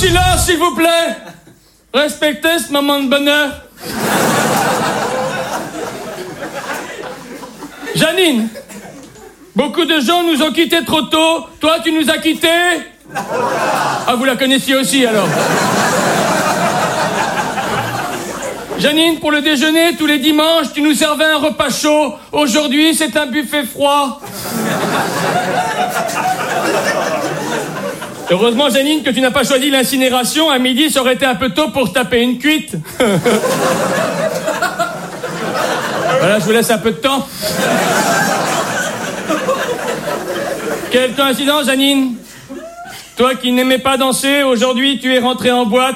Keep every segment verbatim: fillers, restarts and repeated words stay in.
silence, s'il vous plaît. Respectez ce moment de bonheur. Janine, beaucoup de gens nous ont quittés trop tôt. Toi, tu nous as quittés? Ah, vous la connaissiez aussi, alors. Janine, pour le déjeuner, tous les dimanches, tu nous servais un repas chaud. Aujourd'hui, c'est un buffet froid. Heureusement, Janine, que tu n'as pas choisi l'incinération. À midi, ça aurait été un peu tôt pour taper une cuite. Voilà, je vous laisse un peu de temps. Quelle coïncidence, Janine. Toi qui n'aimais pas danser, aujourd'hui, tu es rentrée en boîte.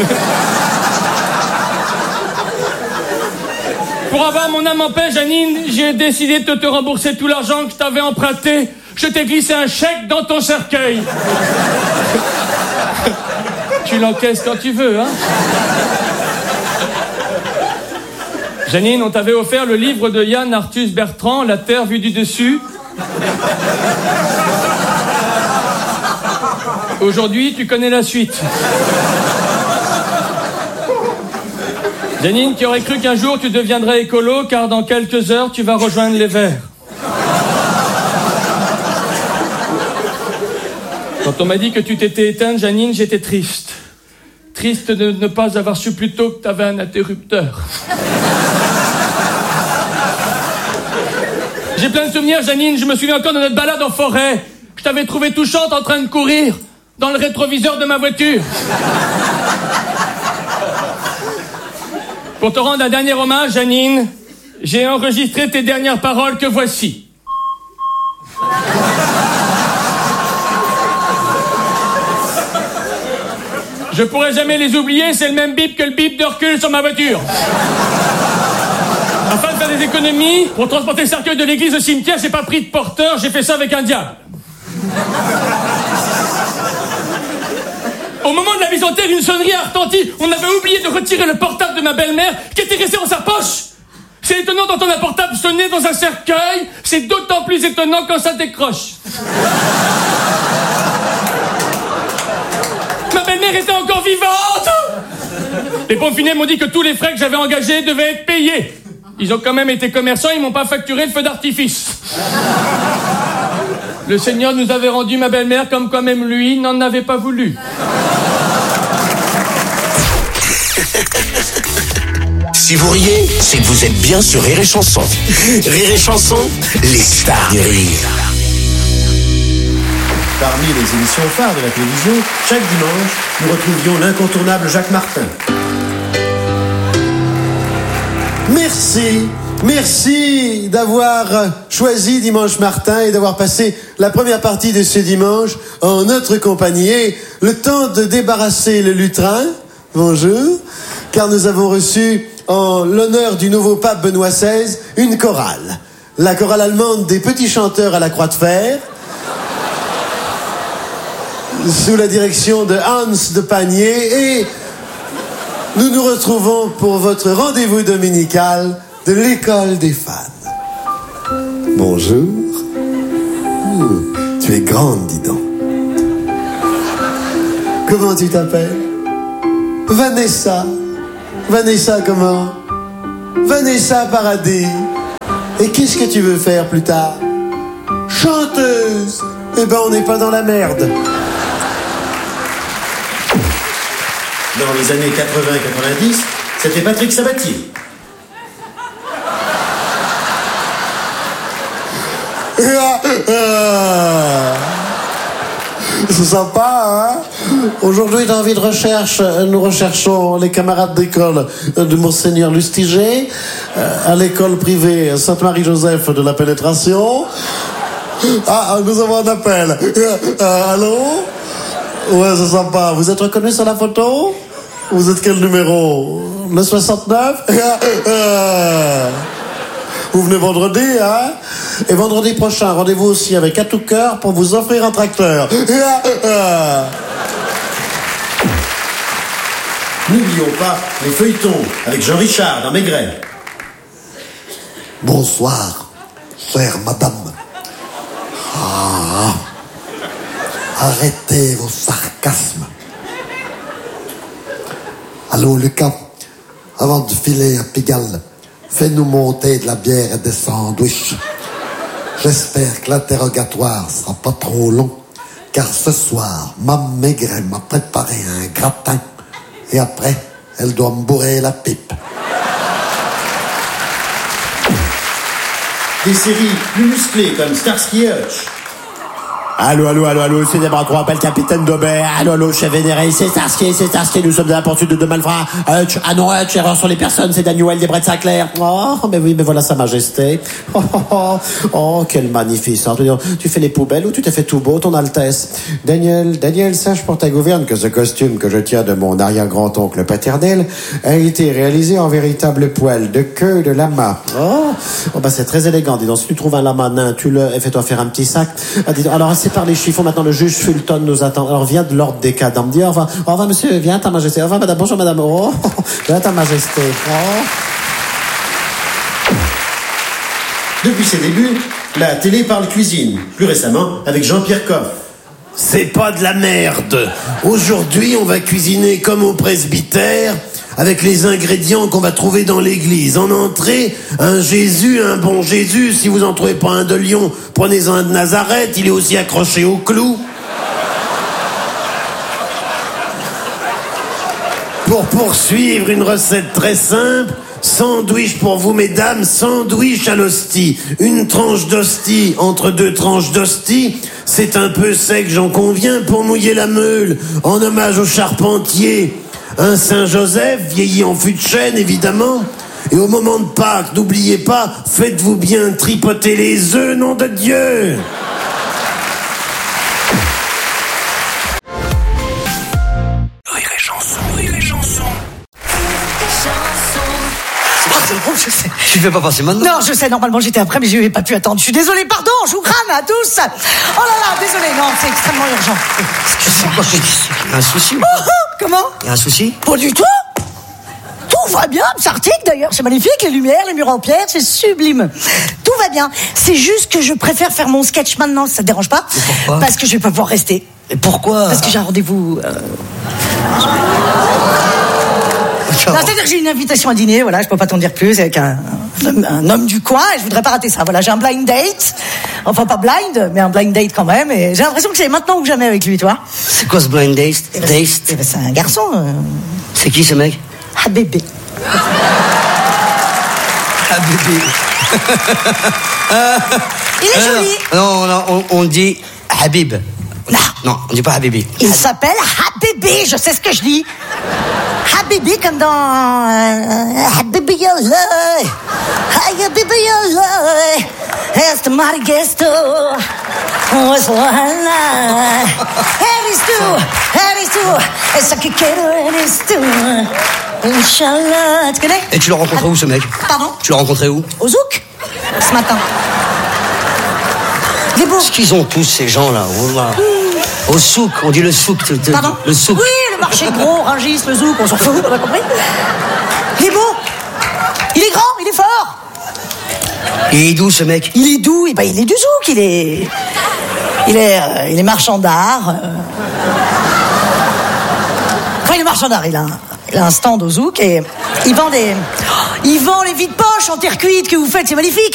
Pour avoir mon âme en paix, Janine, j'ai décidé de te rembourser tout l'argent que je t'avais emprunté. Je t'ai glissé un chèque dans ton cercueil. Tu l'encaisses quand tu veux, hein. Janine, on t'avait offert le livre de Yann Arthus Bertrand, La Terre vue du dessus. Aujourd'hui, tu connais la suite. Janine, qui aurait cru qu'un jour tu deviendrais écolo, car dans quelques heures, tu vas rejoindre les Verts. Quand on m'a dit que tu t'étais éteinte, Janine, j'étais triste. Triste de ne pas avoir su plus tôt que tu avais un interrupteur. J'ai plein de souvenirs, Janine. Je me souviens encore de notre balade en forêt. Je t'avais trouvée touchante en train de courir dans le rétroviseur de ma voiture. Pour te rendre un dernier hommage, Janine, j'ai enregistré tes dernières paroles que voici. Je pourrai jamais les oublier, c'est le même bip que le bip de recul sur ma voiture. Afin de faire des économies, pour transporter le cercueil de l'église au cimetière, j'ai pas pris de porteur, j'ai fait ça avec un diable. Au moment de la mise en terre, une sonnerie a retenti. On avait oublié de retirer le portable de ma belle-mère qui était resté dans sa poche. C'est étonnant d'entendre un portable sonner dans un cercueil. C'est d'autant plus étonnant quand ça décroche. Ma belle-mère était encore vivante. Les pompes funèbres m'ont dit que tous les frais que j'avais engagés devaient être payés. Ils ont quand même été commerçants, ils m'ont pas facturé le feu d'artifice. Le Seigneur nous avait rendu ma belle-mère comme quand même lui n'en avait pas voulu. Si vous riez, c'est que vous êtes bien sur Rire et Chanson. Rire et Chanson, les stars du rire. Parmi les émissions phares de la télévision, chaque dimanche, nous retrouvions l'incontournable Jacques Martin. Merci, merci d'avoir choisi Dimanche Martin et d'avoir passé la première partie de ce dimanche en notre compagnie. Et le temps de débarrasser le lutrin, bonjour, car nous avons reçu en l'honneur du nouveau pape Benoît seize une chorale. La chorale allemande des petits chanteurs à la croix de fer, sous la direction de Hans de Panier, et nous nous retrouvons pour votre rendez-vous dominical de l'école des fans. Bonjour. Ouh, tu es grande, dis donc. Comment tu t'appelles? Vanessa. Vanessa comment? Vanessa Paradis. Et qu'est-ce que tu veux faire plus tard? Chanteuse. Eh ben, on n'est pas dans la merde. Dans les années quatre-vingts quatre-vingt-dix, c'était Patrick Sabatier. C'est sympa, hein? Aujourd'hui, dans Vie de recherche, nous recherchons les camarades d'école de Monseigneur Lustiger, à l'école privée Sainte-Marie-Joseph de la Pénétration. Ah, nous avons un appel. Euh, allô? Ouais, c'est sympa. Vous êtes reconnu sur la photo? Vous êtes quel numéro? Le soixante-neuf? Vous venez vendredi, hein? Et vendredi prochain, rendez-vous aussi avec À tout cœur pour vous offrir un tracteur. N'oublions pas les feuilletons avec Jean Richard dans Maigret. Bonsoir, chère madame. Ah, arrêtez vos sarcasmes. Allô, Lucas, avant de filer à Pigalle, fais-nous monter de la bière et des sandwichs. J'espère que l'interrogatoire sera pas trop long, car ce soir, Mme Maigret m'a préparé un gratin, et après, elle doit me bourrer la pipe. Des séries plus musclées comme Starsky et Hutch. Allô, allô, allô, allô, c'est Desbras, appelle Capitaine Dobert. Allô, allô, chef vénéré, c'est Starsky, c'est Starsky, nous sommes dans la poursuite de deux malfrats. Hutch, ah non, Hutch, erreur sur les personnes, c'est Daniel des Bret Sinclair. Oh, mais oui, mais voilà sa majesté. Oh, oh, oh, oh, quelle magnificence. Tu fais les poubelles ou tu t'es fait tout beau, ton Altesse? Daniel, Daniel, sache pour ta gouverne que ce costume que je tiens de mon arrière-grand-oncle paternel a été réalisé en véritable poil de queue de lama. Oh, oh bah c'est très élégant, dis donc, si tu trouves un lama nain, tu le, et fais-toi faire un petit sac. Ah, dis donc, alors, c'est par les chiffons, maintenant le juge Fulton nous attend. Alors viens de l'ordre des cadans, me dit au revoir, au revoir monsieur, viens ta majesté, au revoir madame, bonjour madame, oh, viens ta majesté, oh. Depuis ses débuts, la télé parle cuisine, plus récemment avec Jean-Pierre Coff. C'est pas de la merde. Aujourd'hui, on va cuisiner comme au presbytère, avec les ingrédients qu'on va trouver dans l'église. En entrée, un Jésus, un bon Jésus. Si vous en trouvez pas un de Lyon, prenez-en un de Nazareth. Il est aussi accroché au clou. Pour poursuivre, une recette très simple. Sandwich pour vous, mesdames, sandwich à l'hostie. Une tranche d'hostie entre deux tranches d'hostie. C'est un peu sec, j'en conviens, pour mouiller la meule. En hommage au charpentier. Un Saint-Joseph, vieilli en fût de chêne, évidemment. Et au moment de Pâques, n'oubliez pas, faites-vous bien tripoter les œufs, nom de Dieu. Rire et chanson, rire et chanson. Oh, je sais. Tu ne fais pas passer maintenant? Non, je sais, normalement j'étais après, mais je n'ai pas pu attendre. Je suis désolée, pardon, je vous crame à tous. Oh là là, désolée, non, c'est extrêmement urgent. Excusez-moi, il y a un souci. Oh, oh, comment? Il y a un souci? Pas du tout. Tout va bien, c'est arctique d'ailleurs, c'est magnifique, les lumières, les murs en pierre, c'est sublime. Tout va bien, c'est juste que je préfère faire mon sketch maintenant, ça te dérange pas? Et pourquoi? Parce que je vais pas pouvoir rester. Et pourquoi? Parce que j'ai un rendez-vous... Euh... Non, c'est-à-dire que j'ai une invitation à dîner, voilà, je peux pas t'en dire plus, avec un, un, un homme du coin, et je voudrais pas rater ça. Voilà, j'ai un blind date, enfin pas blind, mais un blind date quand même, et j'ai l'impression que c'est maintenant ou jamais avec lui, tu vois. C'est quoi ce blind date? Eh ben, Date eh ben, c'est un garçon. Euh... C'est qui ce mec? Ah bébé. Ah bébé. Il est joli. Non, non, on, on dit Habib. Non. Non, on dit pas Habibi. Il s'appelle Habibi, je sais ce que je dis. Habibi comme dans euh, Habibi Yallah. Habibi Yallah. It's the mighty guest. What's the line? It is too, it is too. It's a kikero, it is too. Inch'Allah. Tu connais? Et tu l'as rencontré où ce mec? Pardon? Tu l'as rencontré où? Au Zouk. Ce matin. Il est beau. Qu'est-ce qu'ils ont tous ces gens-là? Oh là. Au souk, on dit le souk. Pardon? Le souk. Oui, le marché gros, Rungis, le zouk, on s'en fout, on a compris. Il est beau. Il est grand, il est fort. Il est d'où ce mec? Il est doux, et ben il est du zouk, il est... Il est, euh, il est marchand d'art. Euh... Enfin, il est marchand d'art, il a, un, il a un stand au zouk et il vend des... Il vend les vides poches en terre cuite que vous faites, c'est magnifique.